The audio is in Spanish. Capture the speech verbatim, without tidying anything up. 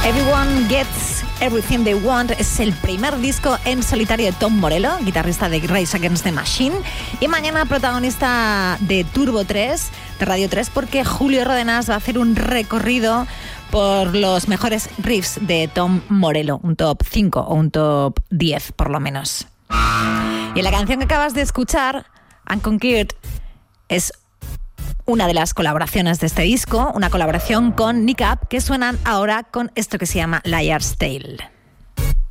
Everyone Gets Everything They Want es el primer disco en solitario de Tom Morello, guitarrista de Rage Against the Machine, y mañana protagonista de Turbo tres, de Radio tres, porque Julio Rodenas va a hacer un recorrido por los mejores riffs de Tom Morello, un top cinco o un top diez por lo menos. Y la canción que acabas de escuchar, Unconquered, es una de las colaboraciones de este disco, una colaboración con Nick Up, que suenan ahora con esto que se llama Liar's Tale.